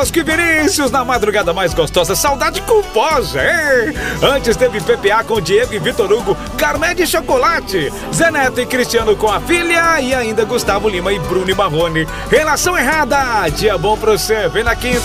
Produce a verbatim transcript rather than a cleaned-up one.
Bosco e Vinícius na madrugada mais gostosa, saudade culposa, hein? Antes teve P P A com Diego e Vitor Hugo, Carmé de Chocolate, Zé Neto e Cristiano com a filha e ainda Gustavo Lima e Bruno e Marrone. Relação errada, dia bom pra você, vem na quinta.